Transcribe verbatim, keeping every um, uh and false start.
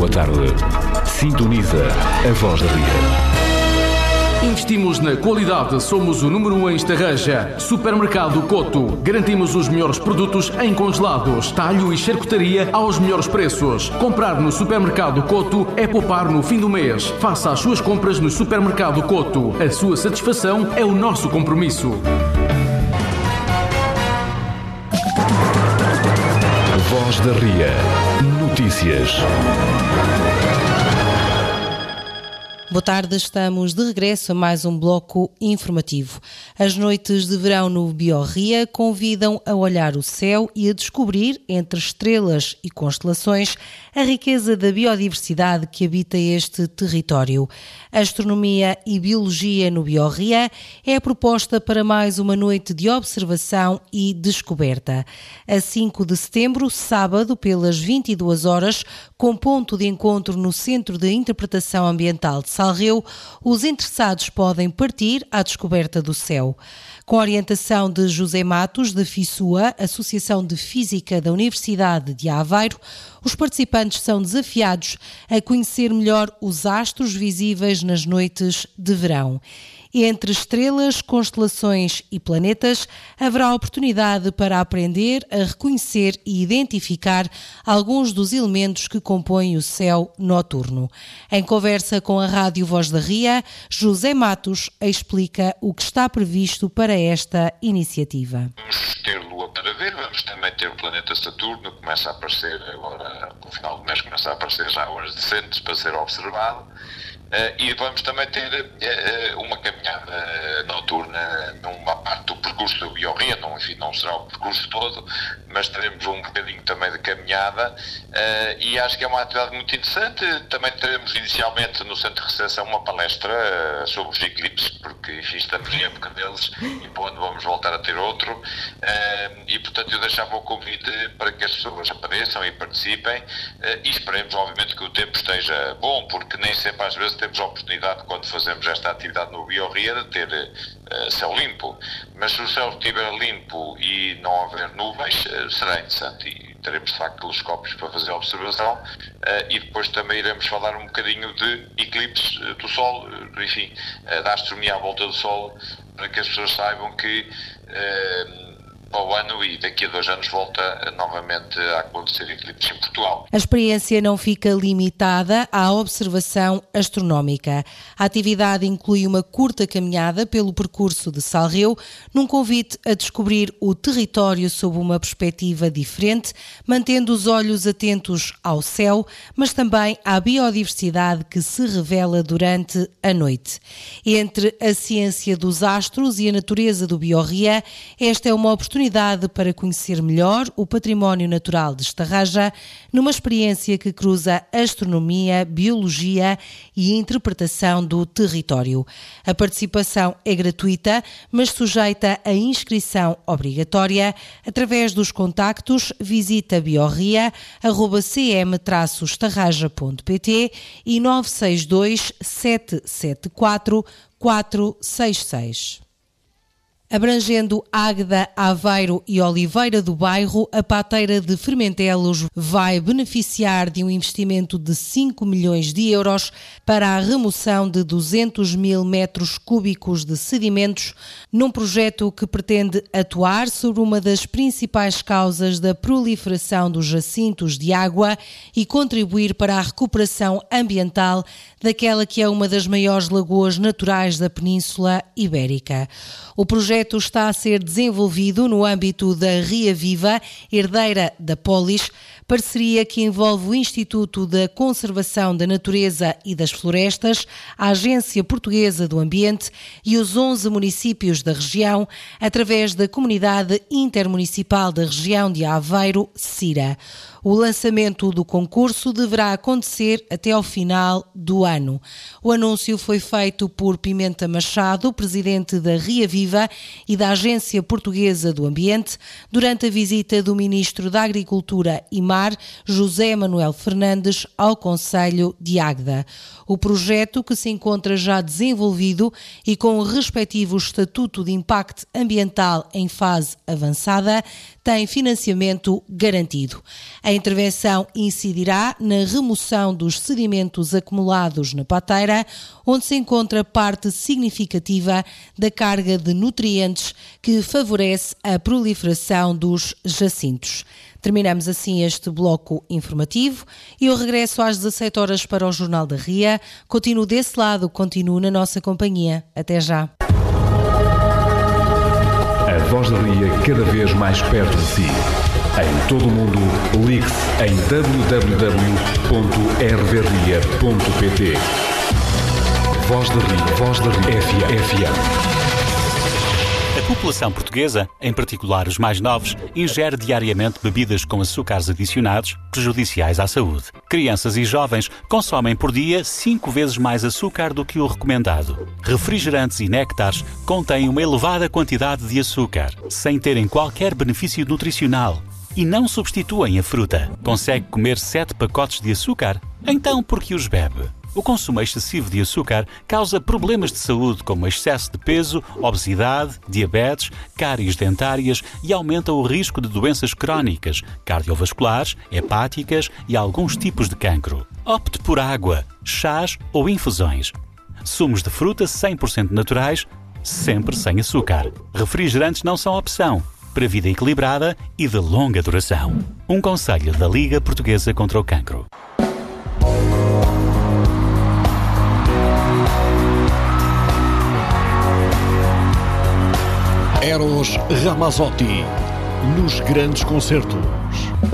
boa tarde. Sintoniza a Voz da Ria. Investimos na qualidade, somos o número um em Estarreja. Supermercado Coto. Garantimos os melhores produtos em congelados, talho e charcutaria aos melhores preços. Comprar no Supermercado Coto é poupar no fim do mês. Faça as suas compras no Supermercado Coto. A sua satisfação é o nosso compromisso. Voz da Ria. Notícias. Boa tarde, estamos de regresso a mais um bloco informativo. As noites de verão no Biorria convidam a olhar o céu e a descobrir, entre estrelas e constelações, a riqueza da biodiversidade que habita este território. Astronomia e Biologia no Biorria é a proposta para mais uma noite de observação e descoberta. A cinco de setembro, sábado, pelas vinte e duas horas, com ponto de encontro no Centro de Interpretação Ambiental de Salreu, os interessados podem partir à descoberta do céu. Com a orientação de José Matos, da FISUA, Associação de Física da Universidade de Aveiro, os participantes são desafiados a conhecer melhor os astros visíveis nas noites de verão. Entre estrelas, constelações e planetas, haverá oportunidade para aprender a reconhecer e identificar alguns dos elementos que compõem o céu noturno. Em conversa com a Rádio Voz da Ria, José Matos explica o que está previsto para esta iniciativa. Vamos ter Lua para ver, vamos também ter o planeta Saturno, que começa a aparecer agora, no final do mês começa a aparecer já horas decentes para ser observado. Uh, e vamos também ter uh, uma caminhada noturna numa parte do percurso do Biorria, não, enfim, não será o percurso todo, mas teremos um bocadinho também de caminhada uh, e acho que é uma atividade muito interessante. Também teremos inicialmente no Centro de Recepção uma palestra uh, sobre os eclipses, porque enfim, estamos em época deles e quando vamos voltar a ter outro uh, e portanto eu deixava o convite para que as pessoas apareçam e participem uh, e esperemos obviamente que o tempo esteja bom, porque nem sempre às vezes temos a oportunidade, quando fazemos esta atividade no Biorria, de ter uh, céu limpo. Mas se o céu estiver limpo e não houver nuvens, uh, será interessante e teremos de facto telescópios para fazer a observação uh, e depois também iremos falar um bocadinho de eclipses uh, do Sol, uh, enfim, uh, da astronomia à volta do Sol, para que as pessoas saibam que uh, para o ano e daqui a dois anos volta novamente a acontecer eclipses em Portugal. A experiência não fica limitada à observação astronómica. A atividade inclui uma curta caminhada pelo percurso de Salreu, num convite a descobrir o território sob uma perspectiva diferente, mantendo os olhos atentos ao céu, mas também à biodiversidade que se revela durante a noite. Entre a ciência dos astros e a natureza do Biorria, esta é uma oportunidade para conhecer melhor o património natural de Estarreja, numa experiência que cruza astronomia, biologia e interpretação do território. A participação é gratuita, mas sujeita a inscrição obrigatória através dos contactos visita biorria arroba c m traço estarreja ponto p t e nove seis dois, sete sete quatro, quatro seis seis. Abrangendo Águeda, Aveiro e Oliveira do Bairro, a pateira de Fermentelos vai beneficiar de um investimento de cinco milhões de euros para a remoção de duzentos mil metros cúbicos de sedimentos, num projeto que pretende atuar sobre uma das principais causas da proliferação dos jacintos de água e contribuir para a recuperação ambiental daquela que é uma das maiores lagoas naturais da Península Ibérica. O projeto está a ser desenvolvido no âmbito da Ria Viva, herdeira da Polis, parceria que envolve o Instituto da Conservação da Natureza e das Florestas, a Agência Portuguesa do Ambiente e os onze municípios da região, através da Comunidade Intermunicipal da Região de Aveiro, CIRA. O lançamento do concurso deverá acontecer até ao final do ano. O anúncio foi feito por Pimenta Machado, presidente da Ria Viva e da Agência Portuguesa do Ambiente, durante a visita do Ministro da Agricultura e Mar Mar José Manuel Fernandes ao concelho de Águeda. O projeto, que se encontra já desenvolvido e com o respectivo Estatuto de Impacto Ambiental em fase avançada, tem financiamento garantido. A intervenção incidirá na remoção dos sedimentos acumulados na pateira, onde se encontra parte significativa da carga de nutrientes que favorece a proliferação dos jacintos. Terminamos assim este bloco informativo e eu regresso às dezassete horas para o Jornal da Ria. Continuo desse lado, continuo na nossa companhia. Até já. A Voz da Ria cada vez mais perto de si. Em todo o mundo, ligue-se em w w w ponto r v ria ponto p t. Voz da Ria, Voz da Ria, F M. A população portuguesa, em particular os mais novos, ingere diariamente bebidas com açúcares adicionados, prejudiciais à saúde. Crianças e jovens consomem por dia cinco vezes mais açúcar do que o recomendado. Refrigerantes e néctares contêm uma elevada quantidade de açúcar, sem terem qualquer benefício nutricional. E não substituem a fruta. Consegue comer sete pacotes de açúcar? Então por que os bebe? O consumo excessivo de açúcar causa problemas de saúde como excesso de peso, obesidade, diabetes, cáries dentárias e aumenta o risco de doenças crónicas, cardiovasculares, hepáticas e alguns tipos de cancro. Opte por água, chás ou infusões. Sumos de fruta cem por cento naturais, sempre sem açúcar. Refrigerantes não são opção. Para vida equilibrada e de longa duração. Um conselho da Liga Portuguesa contra o Cancro. Eros Ramazzotti, nos grandes concertos.